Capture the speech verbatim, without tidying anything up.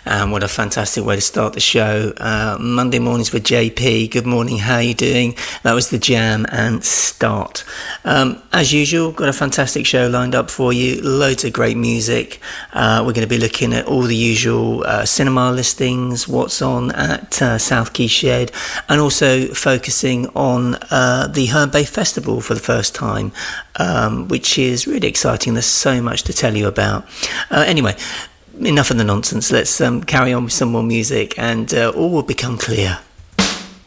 And what a fantastic way to start the show. Uh, Monday mornings with J P. Good morning, how are you doing? That was The Jam and Start. Um, as usual, got a fantastic show lined up for you. Loads of great music. Uh, we're going to be looking at all the usual uh, cinema listings, what's on at uh, South Key Shed, and also focusing on uh, the Herne Bay Festival for the first time, um, which is really exciting. There's so much to tell you about. Uh, anyway, enough of the nonsense. Let's um, carry on with some more music, and uh, all will become clear.